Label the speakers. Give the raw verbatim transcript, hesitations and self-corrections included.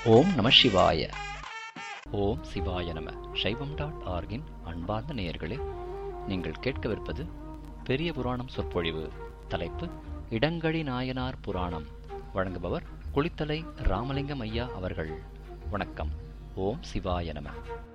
Speaker 1: ஓம் நம சிவாய. ஓம் சிவாய நம. சைவம் டாட் ஆர்கின் அன்பார்ந்த நேயர்களே, நீங்கள் கேட்கவிருப்பது பெரிய புராணம் சொற்பொழிவு. தலைப்பு இடங்கழி நாயனார் புராணம். வழங்குபவர் குளித்தலை ராமலிங்கம் ஐயா அவர்கள். வணக்கம். ஓம் சிவாய நம.